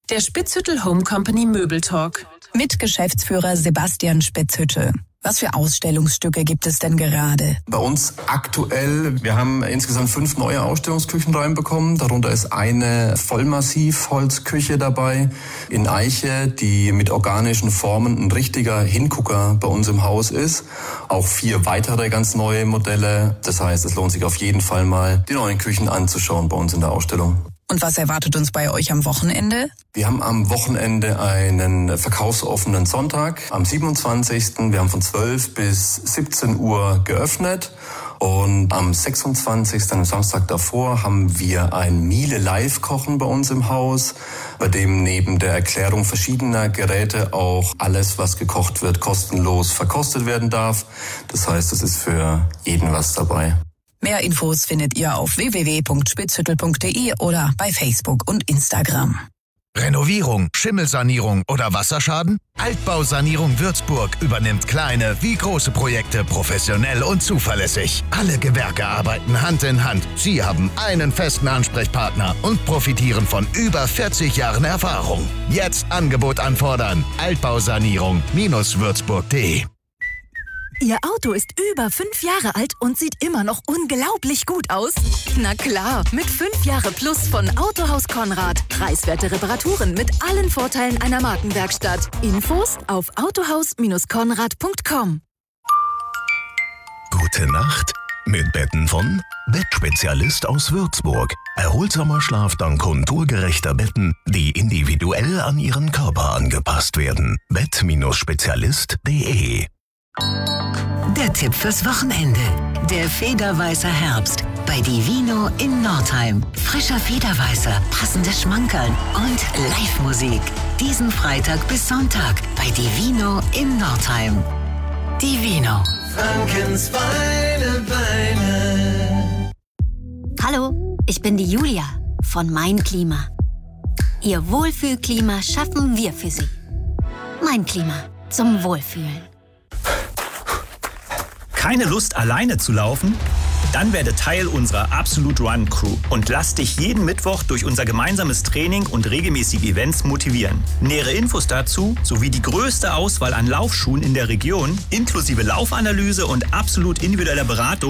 Der Spitzhüttel Home Company Möbeltalk. Mit Geschäftsführer Sebastian Spitzhüttel. Was für Ausstellungsstücke gibt es denn gerade? Bei uns aktuell, wir haben insgesamt 5 neue Ausstellungsküchen reinbekommen. Darunter ist eine Vollmassivholzküche dabei in Eiche, die mit organischen Formen ein richtiger Hingucker bei uns im Haus ist. Auch 4 weitere ganz neue Modelle. Das heißt, es lohnt sich auf jeden Fall mal, die neuen Küchen anzuschauen bei uns in der Ausstellung. Und was erwartet uns bei euch am Wochenende? Wir haben am Wochenende einen verkaufsoffenen Sonntag am 27. Wir haben von 12 bis 17 Uhr geöffnet. Und am 26., am Samstag davor, haben wir ein Miele-Live-Kochen bei uns im Haus, bei dem neben der Erklärung verschiedener Geräte auch alles, was gekocht wird, kostenlos verkostet werden darf. Das heißt, es ist für jeden was dabei. Mehr Infos findet ihr auf www.spitzhüttel.de oder bei Facebook und Instagram. Renovierung, Schimmelsanierung oder Wasserschaden? Altbausanierung Würzburg übernimmt kleine wie große Projekte professionell und zuverlässig. Alle Gewerke arbeiten Hand in Hand. Sie haben einen festen Ansprechpartner und profitieren von über 40 Jahren Erfahrung. Jetzt Angebot anfordern. Altbausanierung-würzburg.de. Ihr Auto ist über 5 Jahre alt und sieht immer noch unglaublich gut aus? Na klar, mit 5 Jahre plus von Autohaus Konrad. Preiswerte Reparaturen mit allen Vorteilen einer Markenwerkstatt. Infos auf autohaus-konrad.com. Gute Nacht mit Betten von Bettspezialist aus Würzburg. Erholsamer Schlaf dank konturgerechter Betten, die individuell an Ihren Körper angepasst werden. Bett-spezialist.de. Der Tipp fürs Wochenende. Der Federweißer Herbst bei Divino in Nordheim. Frischer Federweißer, passende Schmankerln und Live-Musik. Diesen Freitag bis Sonntag bei Divino in Nordheim. Divino. Frankens Weine. Hallo, ich bin die Julia von Mein Klima. Ihr Wohlfühlklima schaffen wir für Sie. Mein Klima zum Wohlfühlen. Keine Lust, alleine zu laufen? Dann werde Teil unserer Absolute Run Crew und lass dich jeden Mittwoch durch unser gemeinsames Training und regelmäßige Events motivieren. Nähere Infos dazu sowie die größte Auswahl an Laufschuhen in der Region, inklusive Laufanalyse und absolut individueller Beratung